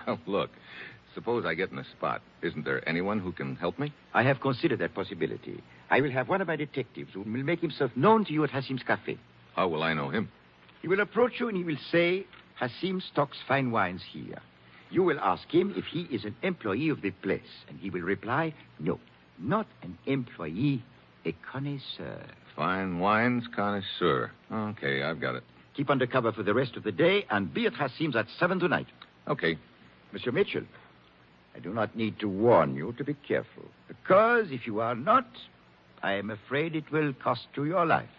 Well, look, suppose I get in a spot. Isn't there anyone who can help me? I have considered that possibility. I will have one of my detectives who will make himself known to you at Hassim's Cafe. How will I know him? He will approach you and he will say, Hassim stocks fine wines here. You will ask him if he is an employee of the place. And he will reply, no, not an employee, a connoisseur. Fine wines connoisseur. Okay, I've got it. Keep under cover for the rest of the day and be at Hassim's at 7 tonight. Okay. Monsieur Mitchell, I do not need to warn you to be careful. Because if you are not, I am afraid it will cost you your life.